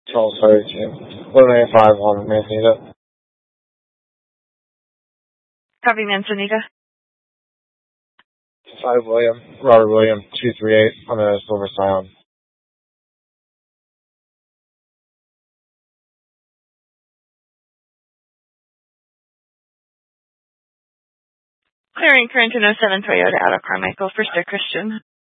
1232. 1185 on Manzanita. Copy, Manzanita. 5 William, Robert William, 238 on the Silver Scion. Clearing current in 07 Toyota out of Carmichael for Sir Christian.